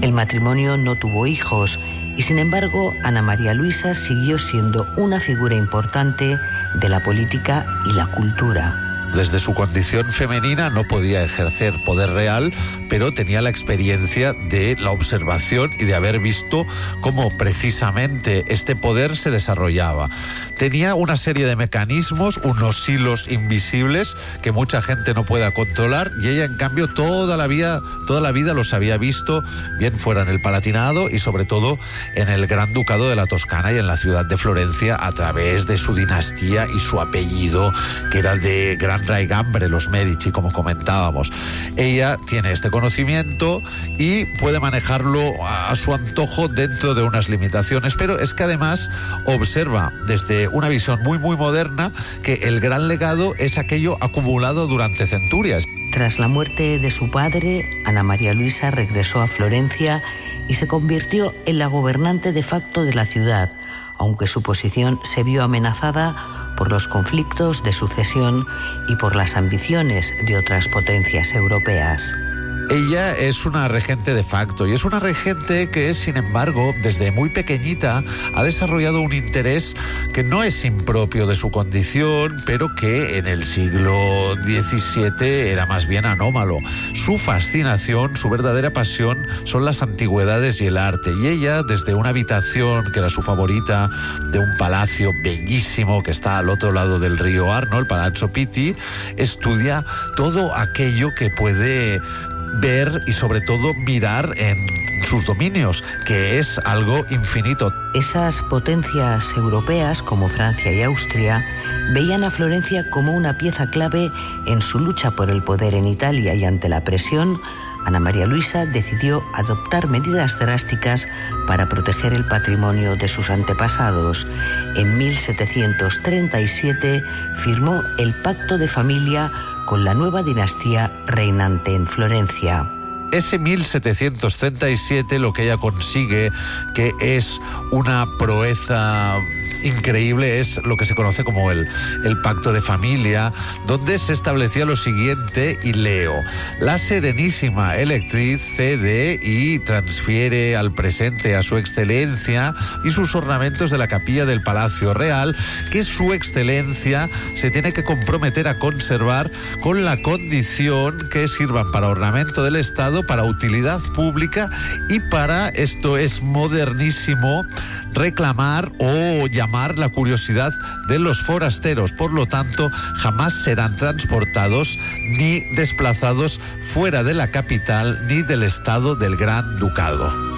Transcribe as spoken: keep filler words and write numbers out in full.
El matrimonio no tuvo hijos y, sin embargo, Ana María Luisa siguió siendo una figura importante de la política y la cultura. Desde su condición femenina no podía ejercer poder real, pero tenía la experiencia de la observación y de haber visto cómo precisamente este poder se desarrollaba. Tenía una serie de mecanismos, unos hilos invisibles que mucha gente no pueda controlar, y ella, en cambio, toda la vida, toda la vida los había visto, bien fuera en el Palatinado y sobre todo en el Gran Ducado de la Toscana y en la ciudad de Florencia, a través de su dinastía y su apellido, que era de gran raigambre, los Medici, como comentábamos. Ella tiene este conocimiento y puede manejarlo a, a su antojo dentro de unas limitaciones, pero es que además observa desde una visión muy muy moderna que el gran legado es aquello acumulado durante centurias. Tras la muerte de su padre, Ana María Luisa regresó a Florencia y se convirtió en la gobernante de facto de la ciudad, aunque su posición se vio amenazada por los conflictos de sucesión y por las ambiciones de otras potencias europeas. Ella es una regente de facto y es una regente que, sin embargo, desde muy pequeñita ha desarrollado un interés que no es impropio de su condición, pero que en el siglo diecisiete era más bien anómalo. Su fascinación, su verdadera pasión son las antigüedades y el arte, y ella, desde una habitación que era su favorita, de un palacio bellísimo que está al otro lado del río Arno, el Palazzo Pitti, estudia todo aquello que puede ver y sobre todo mirar en sus dominios, que es algo infinito. Esas potencias europeas como Francia y Austria veían a Florencia como una pieza clave en su lucha por el poder en Italia, y ante la presión, Ana María Luisa decidió adoptar medidas drásticas para proteger el patrimonio de sus antepasados. En mil setecientos treinta y siete firmó el Pacto de Familia con la nueva dinastía reinante en Florencia. Ese mil setecientos treinta y siete lo que ella consigue, que es una proeza increíble, es lo que se conoce como el, el Pacto de Familia, donde se establecía lo siguiente, y leo: la Serenísima Electriz cede y transfiere al presente a su excelencia y sus ornamentos de la capilla del Palacio Real, que su excelencia se tiene que comprometer a conservar con la condición que sirvan para ornamento del Estado, para utilidad pública y para, esto es modernísimo, reclamar o llamar la curiosidad de los forasteros. Por lo tanto, jamás serán transportados ni desplazados fuera de la capital ni del estado del Gran Ducado.